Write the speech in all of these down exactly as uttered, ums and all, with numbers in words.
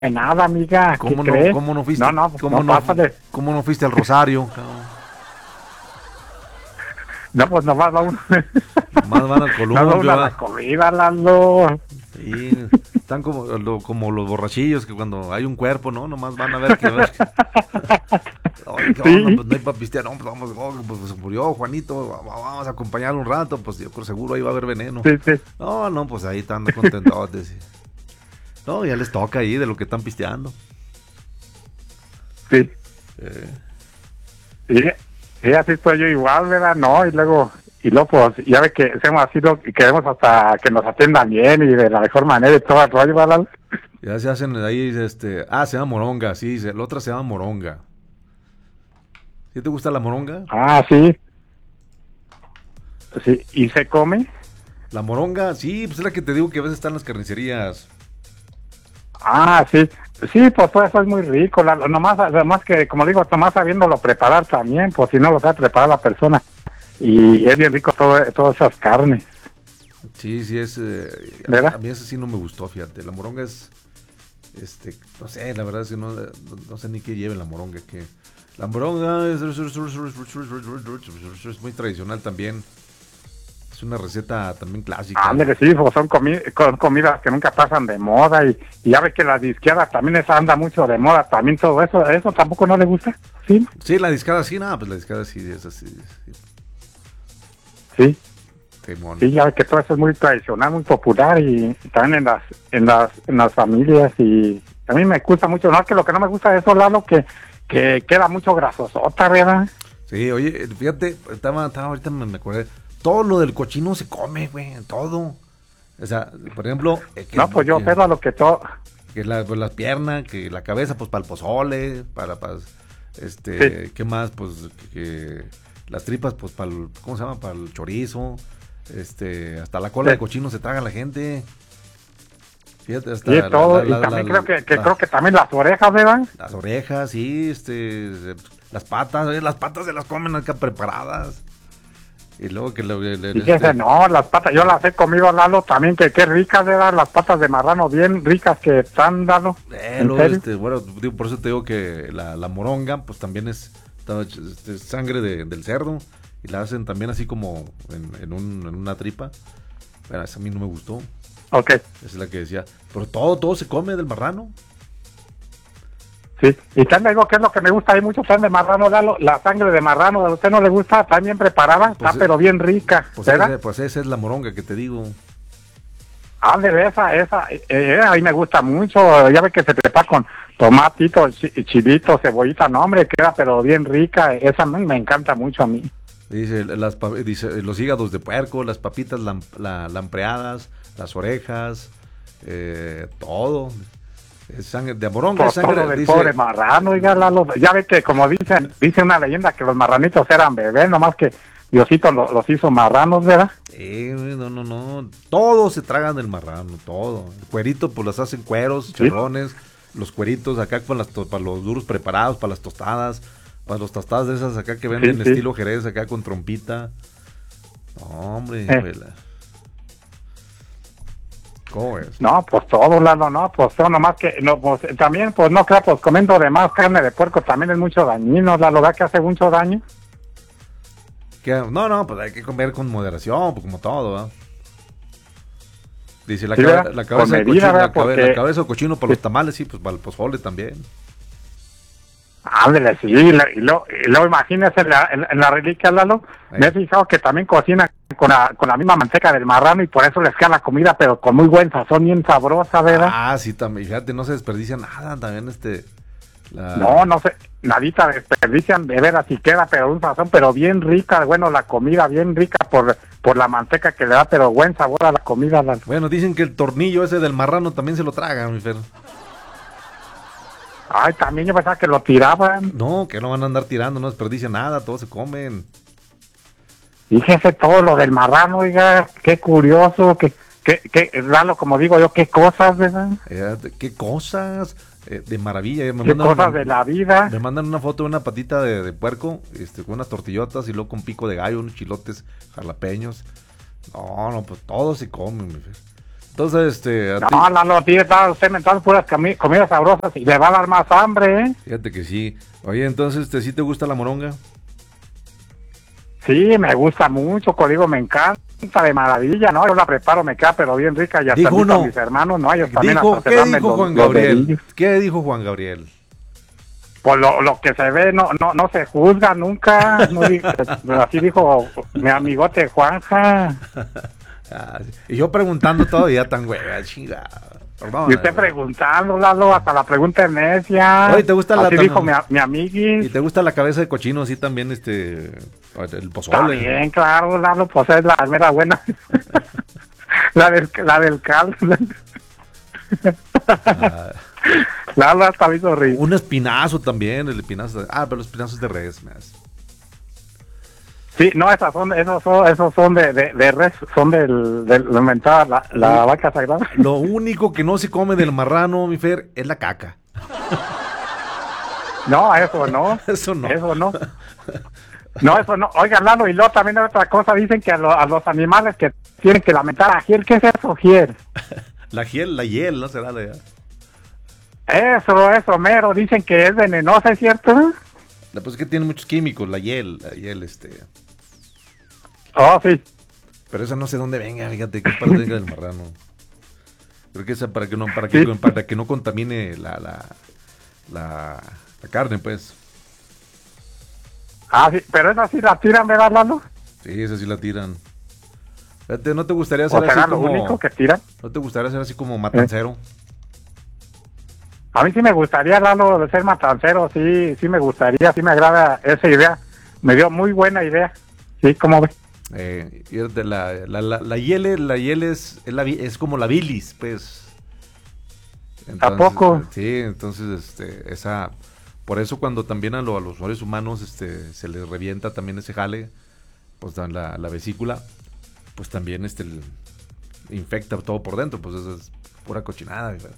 nada, amiga, ¿qué ¿Cómo no, crees? cómo no fuiste, No, no, cómo no, no, pásale. cómo no fuiste al Rosario? Cabrón? No, pues nomás va uno, Nomás van al no va uno columpio, a la ¿va? comida, Lalo. Sí, están como, lo- como los borrachillos que cuando hay un cuerpo, ¿no? Nomás van a ver que... Oye, ¿qué onda? Sí, Pues no hay para pistear, no, pues vamos, oh, pues se murió Juanito, va- va- vamos a acompañarlo un rato, pues yo creo seguro ahí va a haber veneno. sí, sí, No, no, pues ahí están contentos. No, ya les toca ahí de lo que están pisteando. sí. Eh, Sí, sí, así estoy yo igual, ¿verdad? No, y luego, y luego, pues, ya ve que hemos así lo y queremos hasta que nos atiendan bien y de la mejor manera y todo el rollo, ¿verdad? ya se hacen ahí, este... Ah, se llama moronga, sí, se- la otra se llama moronga. ¿Sí te gusta la moronga? Ah, sí, sí, y se come. La moronga, sí, pues es la que te digo que a veces están en las carnicerías. Ah, sí, sí, pues todo eso es muy rico, Lalo. Nomás, además que, como digo, nomás sabiéndolo preparar también, pues si no lo sabe preparar la persona. Y es bien rico todo, todas esas carnes, Sí, sí, es... eh, a, ¿verdad? a mí ese sí no me gustó, fíjate. La moronga es... Este, no sé, la verdad es que no, no, no sé ni qué lleve la moronga. Que la moronga es, es muy tradicional también. Es una receta también clásica. Ándale, sí, pues son comi- con comidas que nunca pasan de moda y, y ya ve que la disqueada también esa anda mucho de moda, también todo eso, eso tampoco no le gusta, ¿sí? Sí, la discada sí, nada, pues la discada sí es así. Sí, Sí, temón. sí, ya ve que todo eso es muy tradicional, muy popular y también en las, en las, en las familias y a mí me gusta mucho, no, que lo que no me gusta de eso, Lalo, que, que queda mucho grasosota, ¿verdad? Sí, oye, fíjate, estaba, estaba ahorita me, me acordé. Todo lo del cochino se come, güey, todo. O sea, por ejemplo, eh, que, No, pues yo que, sé lo que todo, que la, pues, las piernas, que la cabeza, pues para el pozole, para, para este, sí, ¿qué más? Pues que, que las tripas, pues para el, ¿cómo se llama? Para el chorizo, este, hasta la cola sí, de cochino se traga la gente. Fíjate, hasta sí, la, todo, la, y la, también la, creo que, que la, creo que también las orejas, ¿verdad? las orejas, sí, este, las patas, oye, las patas se las comen acá preparadas. Y luego que le, le, le- Fíjese, este, no, las patas, yo las he comido, Lalo, también, que qué ricas eran las patas de marrano, bien ricas que están, Lalo, eh, ¿en luego, serio? este, bueno, digo, por eso te digo que la, la moronga, pues también es, está- este, sangre de- del cerdo. Y la hacen también así como en, en, un, en una tripa. Bueno, esa a mí no me gustó. Ok, Esa es la que decía. Pero todo, todo se come del marrano. sí, y también digo que es lo que me gusta, hay mucho pan de marrano, Lalo, la sangre de marrano, ¿a usted no le gusta? Está bien preparada, Pues, está pero bien rica, Pues, ¿verdad? ese- pues esa es la moronga que te digo. Ándale, esa, esa, eh, eh, a mí me gusta mucho, ya ve que se prepara con tomatito, chi- chilito, cebollita, no hombre, queda pero bien rica, esa me, me encanta mucho a mí. Dice, las, pa- dice los hígados de puerco, las papitas lam- la- lampreadas, las orejas, eh, todo. Es sangre de moronga, es Por todo sangre, del dice. pobre marrano, oiga, Lalo, ya ve que como dicen, dice una leyenda que los marranitos eran bebés, nomás que Diosito lo- los hizo marranos, ¿verdad? Eh, no, no, no. Todo se tragan del marrano, todo. El cuerito, pues las hacen cueros, Sí. charrones. Los cueritos acá con las to- para los duros preparados, para las tostadas. Para los tostadas de esas acá que venden Sí, sí. estilo Jerez, acá con trompita. No, hombre, Eh. juela. ¿Cómo es? No, pues todo, Lalo, no, pues todo, nomás que, no, pues también, pues no creo, pues comiendo de más carne de puerco también es mucho dañino, Lalo, ¿verdad que hace mucho daño? ¿Qué? No, no, pues hay que comer con moderación, pues como todo, ¿verdad? Dice la, Sí, cabe- ¿verdad? la Con cabeza de medida, cochino, la, ¿verdad? cabe- Porque- la cabeza de cochino para los tamales, sí, pues para el pozole también. Ándale, sí, y, la- y luego, y luego imagínese en la, en, en la reliquia, Lalo, Ahí. me he fijado que también cocina con la, con la misma manteca del marrano y por eso les queda la comida, pero con muy buen sazón, bien sabrosa, ¿verdad? Ah, sí, también, fíjate, no se desperdicia nada también este... La... No, no sé, nadita desperdician de veras y queda, pero un sazón, pero bien rica, bueno, la comida bien rica por, por la manteca que le da, pero buen sabor a la comida, Lalo. Bueno, dicen que el tornillo ese del marrano también se lo tragan, mi Fer. Ay, también yo pensaba que lo tiraban. No, que no van a andar tirando, no desperdicia nada, todos se comen. Fíjese todo lo del marrano, oiga, qué curioso, que, que, que, Lalo, como digo yo, qué cosas, ¿verdad? Eh, qué cosas, eh, de maravilla. Me Qué mandan, cosas de la vida. me mandan una foto de una patita de, de puerco, este, con unas tortillotas y luego con pico de gallo, unos chilotes jalapeños. No, no, pues todo se come, mi Fer. Entonces, este... A No, ti... Lalo, tiene está usted mentando puras comi comidas sabrosas y le va a dar más hambre, ¿eh? Fíjate que sí. Oye, entonces, este, ¿sí te gusta la moronga? Sí, me gusta mucho, código, me encanta de maravilla, ¿no? Yo la preparo, me queda pero bien rica y hasta dijo uno, a mis hermanos, ¿no? Ellos también dijo, hasta ¿qué se dan dijo los, Juan los Gabriel? dedillos. ¿Qué dijo Juan Gabriel? Pues lo, lo que se ve no no no se juzga nunca, no, así dijo mi amigote Juanja. Ah, y yo preguntando todavía tan hueva, chingada. Y usted preguntando, Lalo, hasta la pregunta es necia. Oye, ¿te gusta la así tam- dijo mi, mi amiguis. ¿Y te gusta la cabeza de cochino así también, este, el pozole? Está bien, claro, Lalo, pues es la mera buena. la del la del caldo. Ah, Lalo hasta me hizo reír. un espinazo también, el espinazo. De, ah, pero los espinazos de res, me hace. Sí, no, esas son, esos son, esos son de, de, de res, son del, del inventada la, la vaca sagrada. Lo único que no se come del marrano, mi Fer, es la caca. No, eso no. Eso no. Eso no. No, eso no. Oiga, Lalo, y luego también hay otra cosa, dicen que a, lo, a los animales que tienen que lamentar a Giel, ¿qué es eso, Giel? La hiel, la hiel, ¿no será la Eso, eso, mero, dicen que es venenosa, ¿es cierto? La pues es que tiene muchos químicos, la hiel, la hiel, este. Oh, sí. Pero esa no sé dónde venga, fíjate, que parte del marrano. Creo que esa para que no, para que, Sí. para que no contamine la, la, la, la carne, pues. Ah, sí, pero esa sí la tiran, ¿verdad, Lalo? Sí, esa sí la tiran. Fíjate, ¿no te gustaría O ser será así lo como, único que tiran. no te gustaría ser así como matancero? A mí sí me gustaría, Lalo, de ser matancero, sí, sí me gustaría, sí me agrada esa idea. Me dio muy buena idea. Sí, ¿cómo ve? Eh, y de la, la, la, la hiel, la hiel es, es, la, vi- es como la bilis, pues. ¿A poco? Sí, entonces, este, esa, por eso cuando también a, lo- a los seres humanos, este, se les revienta también ese jale, pues dan la, la vesícula, pues también, este, el- infecta todo por dentro, pues eso es pura cochinada, ¿verdad?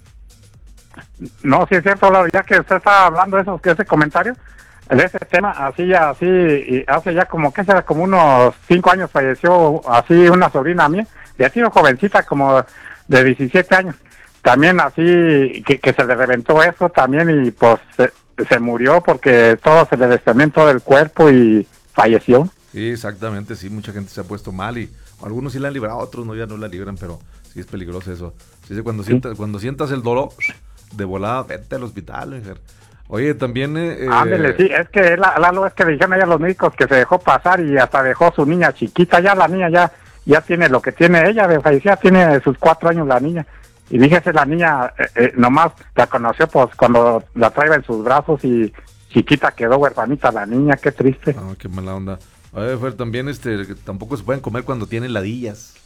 No, sí es cierto, Lalo, ya que usted estaba hablando de, esos, de ese comentario, de ese tema, así ya, así, y hace ya como, ¿qué será? Como unos cinco años falleció así una sobrina mía, y así una jovencita como de diecisiete años, también así, que, que se le reventó eso también y pues se, se murió porque todo se le desprendió en todo el cuerpo y falleció. Sí, exactamente, sí, mucha gente se ha puesto mal y algunos sí la han librado, otros no, ya no la libran, pero sí es peligroso eso. Sí, sí, cuando, Sí. sientas, cuando sientas el dolor, de volada, vete al hospital, mujer. Oye, también... Eh, Ándele, sí, es que la, Lalo, es que dijeron ella a los médicos que se dejó pasar y hasta dejó su niña chiquita, ya la niña ya ya tiene lo que tiene ella, de fallecida tiene sus cuatro años la niña, y fíjese la niña, eh, eh, nomás la conoció pues cuando la traía en sus brazos y chiquita quedó huerfanita la niña, qué triste. Ah, qué mala onda. Oye, Fer, también este, que tampoco se pueden comer cuando tienen ladillas.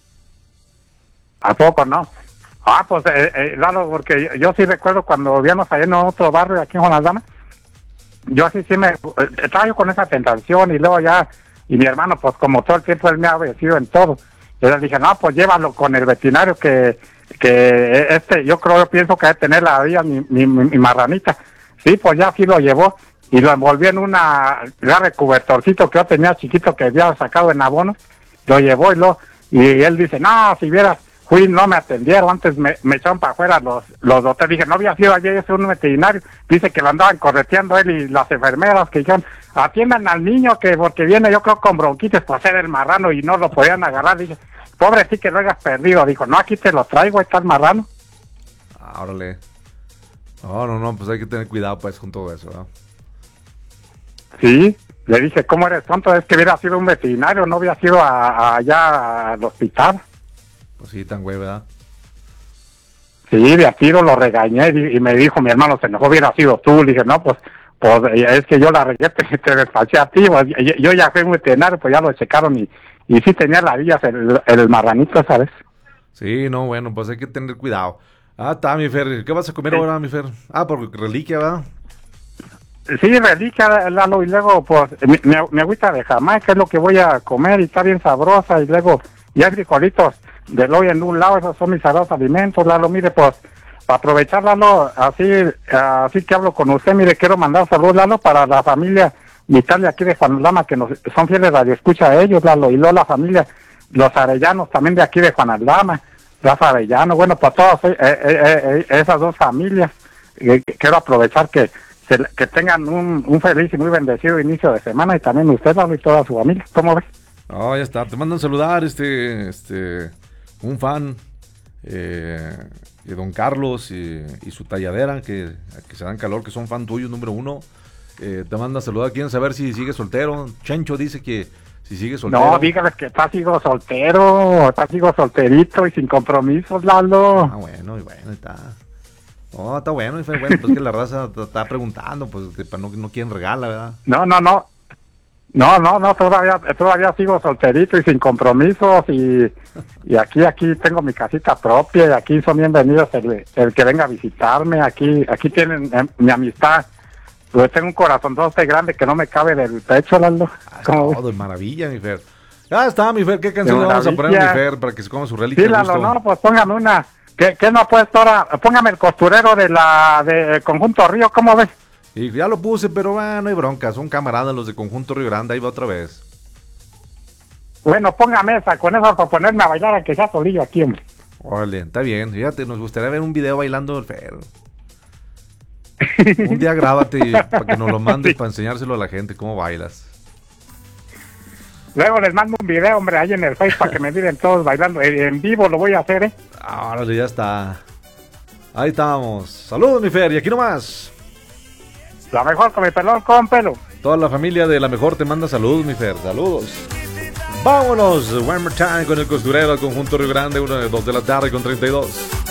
¿A poco no? Ah, pues, eh, eh, Lalo, porque yo, yo sí recuerdo cuando vivíamos allá en otro barrio aquí en Juan Aldama, yo así sí me, eh, estaba yo con esa tentación y luego ya, y mi hermano, pues como todo el tiempo él me ha obedecido en todo, yo le dije, no, pues llévalo con el veterinario que, que este, yo creo, yo pienso que debe tener la vida mi, mi, mi, mi marranita. Sí, pues ya sí lo llevó y lo envolvió en una garra de cubertorcito que yo tenía chiquito que había sacado en abono, lo llevó y lo, y él dice, no, si vieras, fui, no me atendieron, antes me, me echaron para afuera los, los doctores, dije, no había sido ayer, es un veterinario, dice que lo andaban correteando él y las enfermeras que dijeron, atiendan al niño que porque viene yo creo con bronquitis por ser el marrano y no lo podían agarrar, dije, pobre sí que lo hayas perdido, dijo, no, aquí te lo traigo, ahí está el marrano. Ah, órale. No, no, no, pues hay que tener cuidado pues con todo eso, ¿verdad? Sí, le dije, ¿cómo eres tonto? Es que hubiera sido un veterinario, no hubiera sido a, a allá al hospital. Pues sí, tan güey, ¿verdad? Sí, de a tiro lo regañé y, y me dijo mi hermano, se enojó, hubiera sido tú. Le dije, no, pues, pues es que yo la regué, te, te despaché a ti. Pues, yo, yo ya fui un veterinario, pues ya lo checaron y, y sí tenía la villa el, el marranito, ¿sabes? Sí, no, bueno, pues hay que tener cuidado. Ah, está, mi Fer. ¿Qué vas a comer Sí. ahora, mi Fer? Ah, por reliquia, ¿verdad? Sí, reliquia, Lalo, y luego, pues, mi, mi, mi agüita de Jamaica es lo que voy a comer y está bien sabrosa, y luego, ya frijolitos del hoy en un lado, esos son mis sagrados alimentos, Lalo, mire, pues, para aprovechar, Lalo, así, así que hablo con usted, mire, quiero mandar saludos, Lalo, para la familia vital de aquí de Juan Aldama, que nos, son fieles radioescucha a ellos, Lalo, y luego la familia, los arellanos también de aquí de Juan Aldama, Rafa Arellano, bueno, para todas eh, eh, eh, esas dos familias, eh, quiero aprovechar que se, que tengan un, un feliz y muy bendecido inicio de semana, y también usted, Lalo, y toda su familia. ¿Cómo ves? Oh, ya está, te mandan saludar este, este, un fan, eh, de Don Carlos y, y su talladera, que, que se dan calor, que son fan tuyo número uno. Eh, te manda saludar, quieren saber si sigue soltero. Chencho dice que si sigue soltero. No, dígales que está sigo soltero, está sigo solterito y sin compromisos, Lalo. Ah, bueno, y bueno, está. No, está bueno, y fue bueno, pues que la raza te está preguntando, pues que para no, no quieren regala, ¿verdad? No, no, no. No, no, no, todavía todavía sigo solterito y sin compromisos, y, y aquí aquí tengo mi casita propia, y aquí son bienvenidos el, el que venga a visitarme. Aquí aquí tienen eh, mi amistad. Yo tengo un corazonzote grande que no me cabe del pecho, Lalo. Ah, todo, es maravilla, mi Fer. Ya está, mi Fer, ¿qué canción le vamos a poner a mi Fer para que se coma su reliquia? Sí, Lalo, no, pues póngame una. ¿Qué, qué no ha puesto ahora? Póngame el costurero de la de Conjunto Río, ¿cómo ves? Y ya lo puse, pero bueno, no hay bronca, son camaradas los de Conjunto Río Grande, ahí va otra vez. Bueno, póngame esa, con eso para ponerme a bailar, a que sea solillo aquí, hombre. Órale, está bien, fíjate, nos gustaría ver un video bailando el Fer. Un día grábate y, para que nos lo mandes, sí, para enseñárselo a la gente, cómo bailas. Luego les mando un video, hombre, ahí en el Face para que me miren todos bailando. En vivo lo voy a hacer, ¿eh? Órale, ya está. Ahí estamos. Saludos, mi Fer, y aquí nomás. La mejor con mi pelón con pelo. Toda la familia de La Mejor te manda saludos, mi Fer. Saludos. Vámonos, one more time con el costurero al Conjunto Río Grande, una de dos de la tarde con treinta y dos.